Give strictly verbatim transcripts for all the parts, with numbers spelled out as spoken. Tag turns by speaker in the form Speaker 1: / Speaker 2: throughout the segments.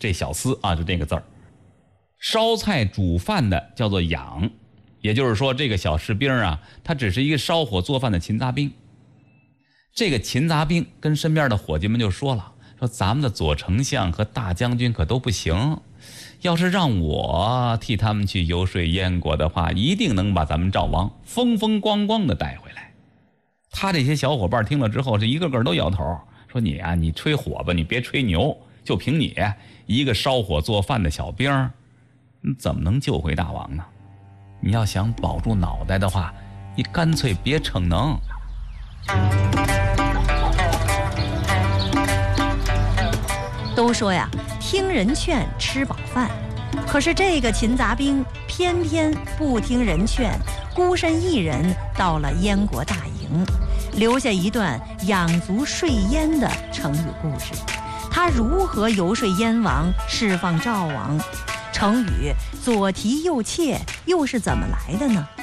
Speaker 1: 这小厮啊，就这个字儿。烧菜煮饭的叫做养，也就是说这个小士兵啊，他只是一个烧火做饭的勤杂兵。这个勤杂兵跟身边的伙计们就说了，说咱们的左丞相和大将军可都不行，要是让我替他们去游说燕国的话，一定能把咱们赵王风风光光的带回来。他这些小伙伴听了之后是一个个都摇头，说你啊，你吹火吧，你别吹牛，就凭你一个烧火做饭的小兵，你怎么能救回大王呢？你要想保住脑袋的话，你干脆别逞能。
Speaker 2: 都说呀，听人劝，吃饱饭。可是这个勤杂兵偏偏不听人劝，孤身一人到了燕国大营，留下一段养足睡燕的成语故事。他如何游说燕王释放赵王？成语左提右挈又是怎么来的呢？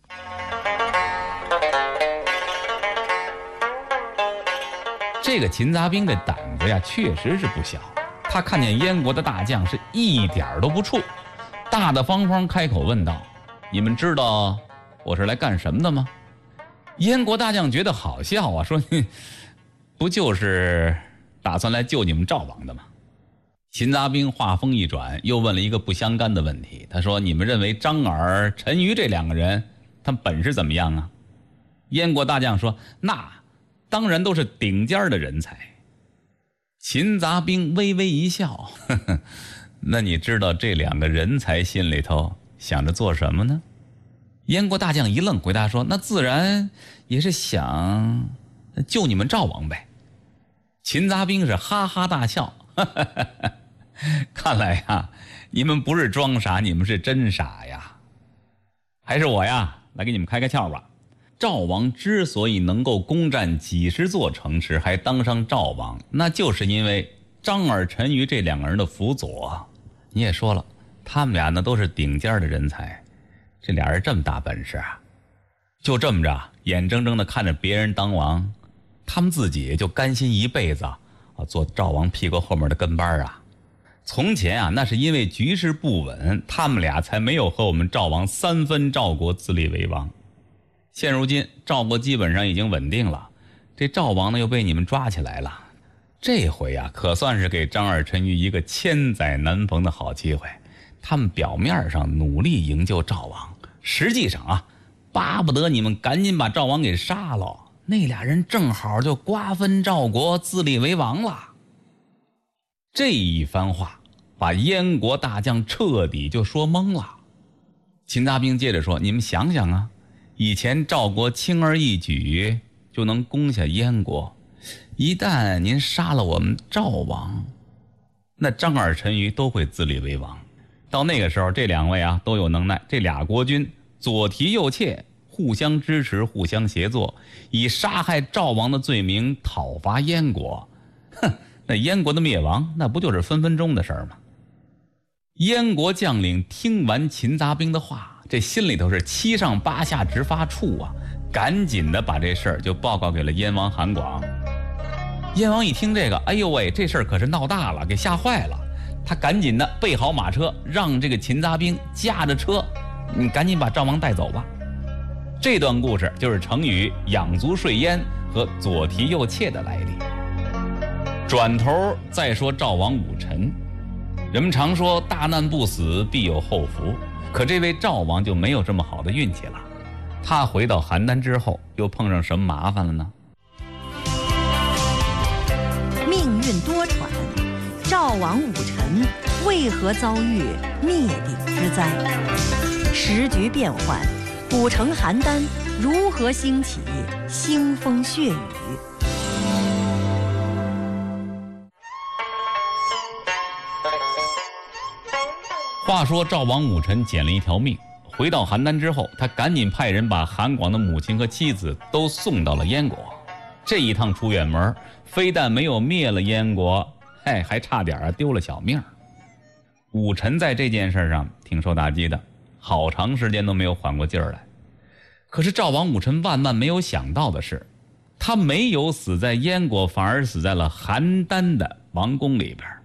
Speaker 1: 这个勤杂兵的胆子呀，确实是不小。他看见燕国的大将是一点都不怵，大大方方开口问道：“你们知道我是来干什么的吗？”燕国大将觉得好笑啊，说：“不就是打算来救你们赵王的吗？”勤杂兵话锋一转，又问了一个不相干的问题。他说：“你们认为张耳、陈馀这两个人，他们本事怎么样啊？”燕国大将说：“那当然都是顶尖的人才。”勤杂兵微微一笑，呵呵，那你知道这两个人才心里头想着做什么呢？燕国大将一愣，回答说：“那自然也是想救你们赵王呗。”勤杂兵是哈哈大笑，呵呵呵呵，看来呀，你们不是装傻，你们是真傻呀。还是我呀，来给你们开开窍吧。赵王之所以能够攻占几十座城池还当上赵王，那就是因为张耳、陈馀这两个人的辅佐。你也说了，他们俩呢都是顶尖的人才，这俩人这么大本事啊，就这么着眼睁睁的看着别人当王，他们自己就甘心一辈子啊做赵王屁股后面的跟班啊。从前啊，那是因为局势不稳，他们俩才没有和我们赵王三分赵国，自立为王。现如今赵国基本上已经稳定了，这赵王呢又被你们抓起来了，这回啊可算是给张耳、陈馀一个千载难逢的好机会。他们表面上努力营救赵王，实际上啊巴不得你们赶紧把赵王给杀了，那俩人正好就瓜分赵国，自立为王了。这一番话把燕国大将彻底就说懵了。勤杂兵接着说：“你们想想啊，以前赵国轻而易举就能攻下燕国，一旦您杀了我们赵王，那张耳、陈馀都会自立为王。到那个时候，这两位啊都有能耐，这俩国君左提右挈，互相支持，互相协作，以杀害赵王的罪名讨伐燕国。哼，那燕国的灭亡，那不就是分分钟的事儿吗？”燕国将领听完勤杂兵的话，这心里头是七上八下直发怵啊，赶紧的把这事儿就报告给了燕王韩广。燕王一听这个，哎呦喂，这事儿可是闹大了，给吓坏了。他赶紧的备好马车，让这个勤杂兵驾着车，你赶紧把赵王带走吧。这段故事就是成语养足睡燕和左提右挈的来历。转头再说赵王武臣，人们常说大难不死必有后福，可这位赵王就没有这么好的运气了。他回到邯郸之后又碰上什么麻烦了呢？
Speaker 2: 命运多舛，赵王武臣为何遭遇灭顶之灾？时局变幻，古城邯郸如何兴起腥风血雨？
Speaker 1: 话说赵王武臣捡了一条命，回到邯郸之后，他赶紧派人把韩广的母亲和妻子都送到了燕国。这一趟出远门，非但没有灭了燕国，嘿，还差点啊丢了小命。武臣在这件事上挺受打击的，好长时间都没有缓过劲儿来。可是赵王武臣万万没有想到的是，他没有死在燕国，反而死在了邯郸的王宫里边。